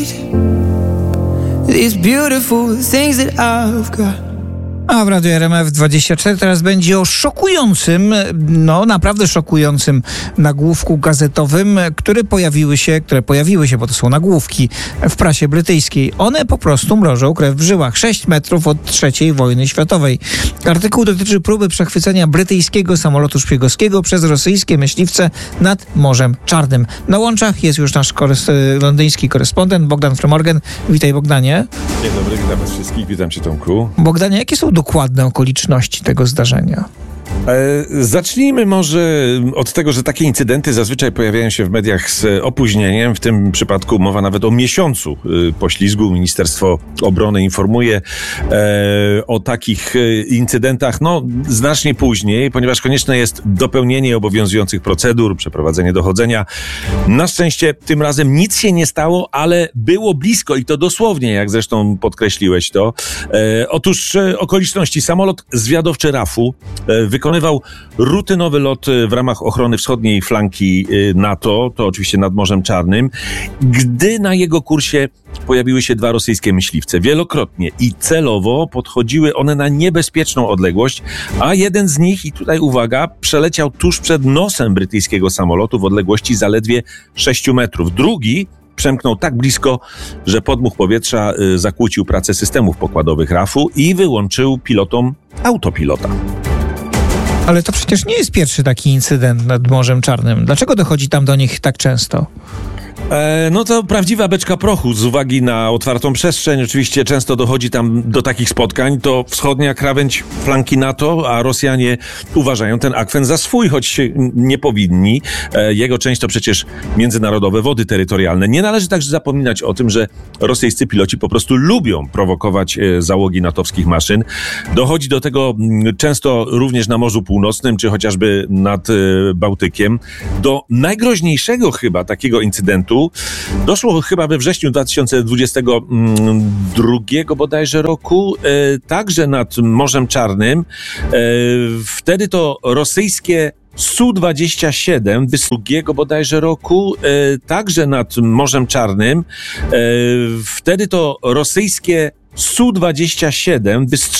These beautiful things that I've got. A w Radiu RMF24 teraz będzie o szokującym, naprawdę szokującym nagłówku gazetowym, które pojawiły się, bo to są nagłówki w prasie brytyjskiej. One po prostu mrożą krew w żyłach. 6 metrów od III wojny światowej. Artykuł dotyczy próby przechwycenia brytyjskiego samolotu szpiegowskiego przez rosyjskie myśliwce nad Morzem Czarnym. Na łączach jest już nasz londyński korespondent Bogdan Frymorgan. Witaj, Bogdanie. Dzień dobry, witam was wszystkich, witam cię, Tomku. Bogdanie, jakie są dokładne okoliczności tego zdarzenia? Zacznijmy może od tego, że takie incydenty zazwyczaj pojawiają się w mediach z opóźnieniem. W tym przypadku mowa nawet o miesiącu poślizgu. Ministerstwo Obrony informuje o takich incydentach znacznie później, ponieważ konieczne jest dopełnienie obowiązujących procedur, przeprowadzenie dochodzenia. Na szczęście tym razem nic się nie stało, ale było blisko i to dosłownie, jak zresztą podkreśliłeś to. Otóż okoliczności. Samolot zwiadowczy RAF-u wykonywał rutynowy lot w ramach ochrony wschodniej flanki NATO, to oczywiście nad Morzem Czarnym, gdy na jego kursie pojawiły się 2 rosyjskie myśliwce. Wielokrotnie i celowo podchodziły one na niebezpieczną odległość, a jeden z nich, i tutaj uwaga, przeleciał tuż przed nosem brytyjskiego samolotu w odległości zaledwie 6 metrów. Drugi przemknął tak blisko, że podmuch powietrza zakłócił pracę systemów pokładowych RAF-u i wyłączył pilotom autopilota. Ale to przecież nie jest pierwszy taki incydent nad Morzem Czarnym. Dlaczego dochodzi tam do nich tak często? To prawdziwa beczka prochu z uwagi na otwartą przestrzeń. Oczywiście często dochodzi tam do takich spotkań. To wschodnia krawędź flanki NATO, a Rosjanie uważają ten akwen za swój, choć nie powinni. Jego część to przecież międzynarodowe wody terytorialne. Nie należy także zapominać o tym, że rosyjscy piloci po prostu lubią prowokować załogi natowskich maszyn. Dochodzi do tego często również na Morzu Północnym, czy chociażby nad Bałtykiem. Do najgroźniejszego chyba takiego incydentu doszło chyba we wrześniu 2022 bodajże roku, także nad Morzem Czarnym. Wtedy to rosyjskie Su-27 2 bodajże roku, także nad Morzem Czarnym. Wtedy to rosyjskie Su-27